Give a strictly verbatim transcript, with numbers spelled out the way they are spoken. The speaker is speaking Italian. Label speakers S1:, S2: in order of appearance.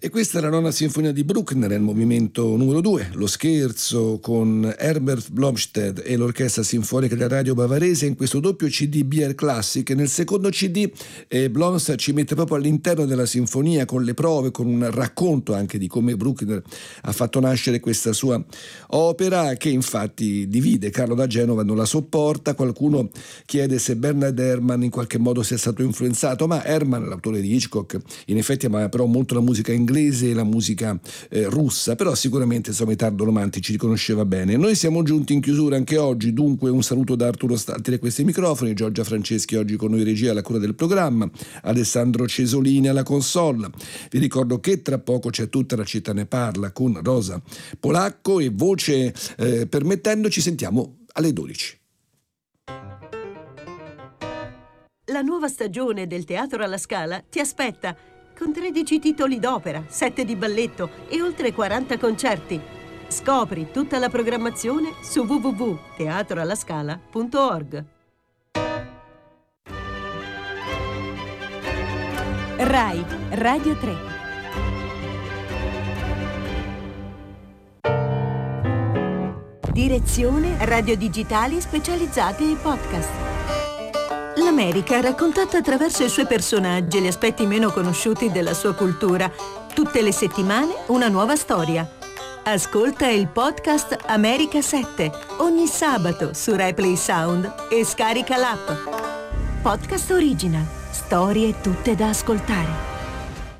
S1: E questa è la nona sinfonia di Bruckner, il movimento numero due, lo scherzo, con Herbert Blomstedt e l'orchestra sinfonica della radio bavarese in questo doppio C D B R Classic. Nel secondo C D eh, Blomstedt ci mette proprio all'interno della sinfonia, con le prove, con un racconto anche di come Bruckner ha fatto nascere questa sua opera, che infatti divide. Carlo da Genova non la sopporta, qualcuno chiede se Bernard Herrmann in qualche modo sia stato influenzato, ma Herrmann, l'autore di Hitchcock, in effetti amava però molto la musica inglese e la musica eh, russa, però sicuramente insomma i tardo-romantici li conosceva bene. Noi siamo giunti in chiusura anche oggi, dunque un saluto da Arturo Stalti da questi microfoni, Giorgia Franceschi oggi con noi regia alla cura del programma, Alessandro Cesolini alla console. Vi ricordo che tra poco c'è Tutta la città ne parla con Rosa Polacco e voce eh, permettendo ci sentiamo alle dodici.
S2: La nuova stagione del Teatro alla Scala ti aspetta, con tredici titoli d'opera, sette di balletto e oltre quaranta concerti. Scopri tutta la programmazione su w w w punto teatro alla scala punto org.
S3: Rai Radio tre.
S2: Direzione radio digitali specializzate e podcast. L'America raccontata attraverso i suoi personaggi e gli aspetti meno conosciuti della sua cultura. Tutte le settimane una nuova storia. Ascolta il podcast America sette ogni sabato su RaiPlay Sound e scarica l'app. Podcast Original. Storie tutte da ascoltare.